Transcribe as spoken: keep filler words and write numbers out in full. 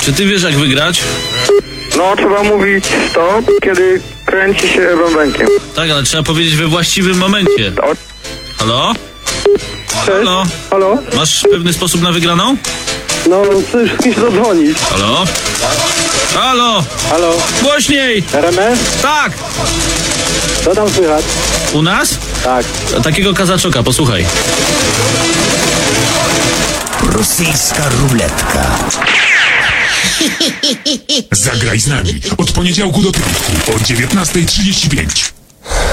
Czy ty wiesz, jak wygrać? No, trzeba mówić stop, kiedy kręci się bębenkiem. Tak, ale trzeba powiedzieć we właściwym momencie. O, Halo? Cześć. Halo? Halo? Masz pewny sposób na wygraną? No, chcesz z kimś zadzwonić. Halo? Halo? Halo? Głośniej! R M S? Tak! Co tam słychać? U nas? Tak. Takiego kazaczoka, posłuchaj. Rosyjska ruletka. Zagraj z nami od poniedziałku do piątku o dziewiętnasta trzydzieści pięć.